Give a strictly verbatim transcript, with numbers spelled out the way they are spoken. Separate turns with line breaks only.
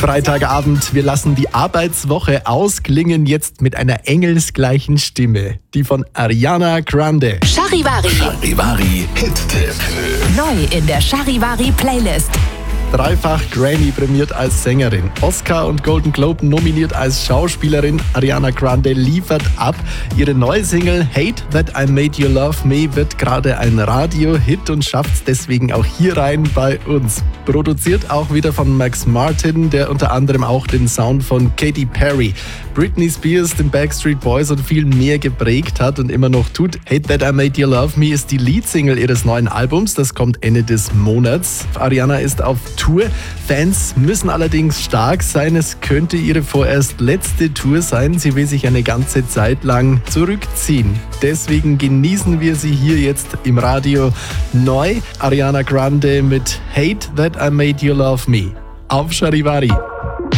Freitagabend, wir lassen die Arbeitswoche ausklingen, jetzt mit einer engelsgleichen Stimme. Die von Ariana Grande.
Charivari.
Charivari Hit-Tipp.
Neu in der Charivari Playlist.
Dreifach Grammy prämiert als Sängerin, Oscar und Golden Globe nominiert als Schauspielerin. Ariana Grande liefert ab. Ihre neue Single Hate That I Made You Love Me wird gerade ein Radio-Hit und schafft es deswegen auch hier rein bei uns. Produziert auch wieder von Max Martin, der unter anderem auch den Sound von Katy Perry, Britney Spears, den Backstreet Boys und viel mehr geprägt hat und immer noch tut. Hate That I Made You Love Me ist die Leadsingle ihres neuen Albums. Das kommt Ende des Monats. Ariana ist auf Tour. Fans müssen allerdings stark sein. Es könnte ihre vorerst letzte Tour sein. Sie will sich eine ganze Zeit lang zurückziehen. Deswegen genießen wir sie hier jetzt im Radio neu. Ariana Grande mit Hate That I Made You Love Me auf Charivari.